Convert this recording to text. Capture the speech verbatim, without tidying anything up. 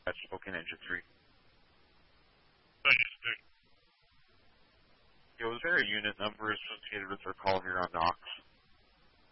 dispatch spoken engine three. Engine three. Yeah, was there a unit number associated with our call here on Knox?